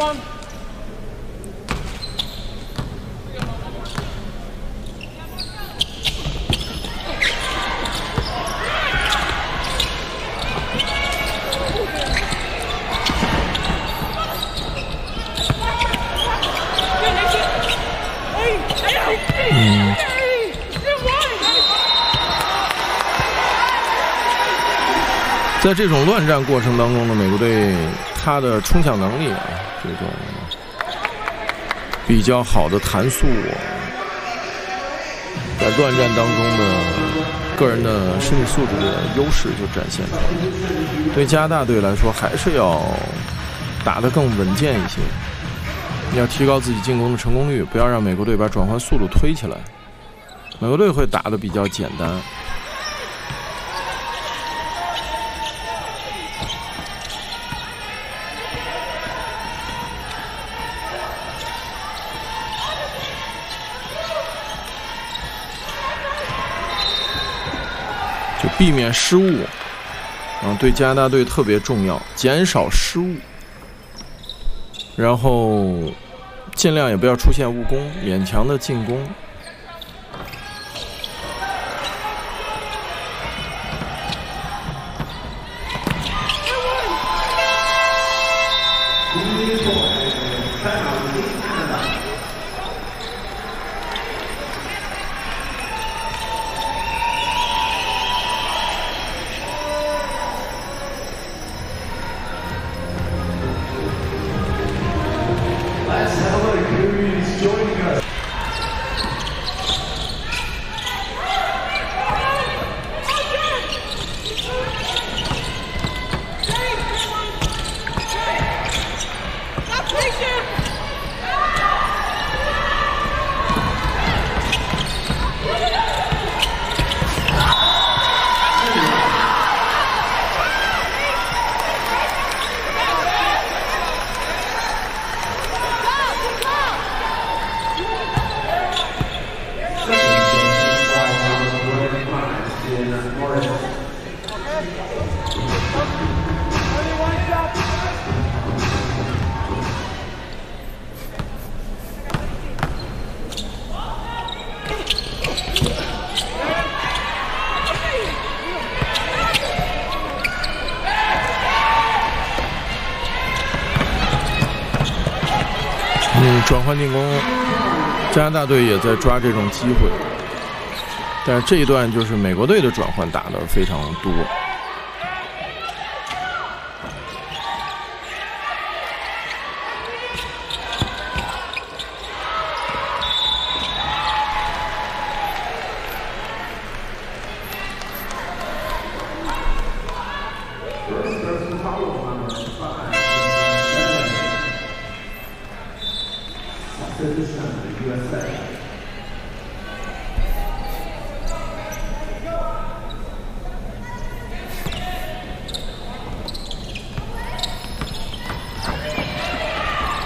在这种乱战过程当中呢，美国队他的冲抢能力啊，这种比较好的弹速，在乱战当中的个人的身体素质的优势就展现出来。对加拿大队来说，还是要打得更稳健一些，要提高自己进攻的成功率，不要让美国队把转换速度推起来。美国队会打得比较简单。就避免失误，对加拿大队特别重要，减少失误，然后尽量也不要出现误攻，勉强的进攻。转换进攻，加拿大队也在抓这种机会，但是这一段就是美国队的转换打得非常多。 USA.